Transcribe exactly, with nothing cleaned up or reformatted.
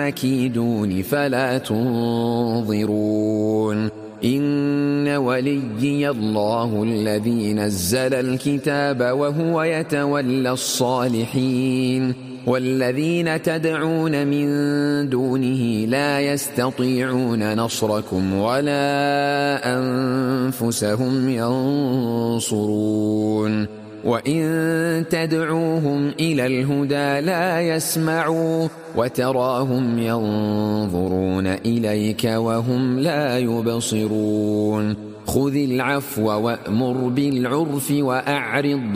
مكيدون فلا تنظرون إن وليي الله الذي نزل الكتاب وهو يتولى الصالحين والذين تدعون من دونه لا يستطيعون نصركم ولا أنفسهم ينصرون وإن تدعوهم إلى الهدى لا يسمعوا وتراهم ينظرون إليك وهم لا يبصرون خذ العفو وأمر بالعرف وأعرض